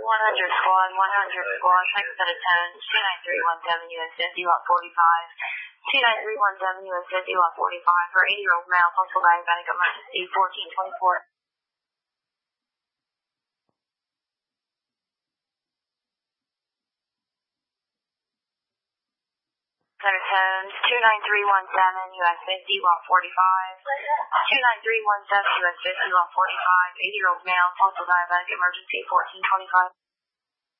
squad, 100 squad, second set of tones, 29317 US 50 lot 45. 29317 US 50 lot 45 for 80-year-old male, possible diabetic emergency, 1424. Center tones, 29317 US 50 lot 45. 29317 US 50 lot 45, 80-year-old male, possible diabetic emergency, 1425.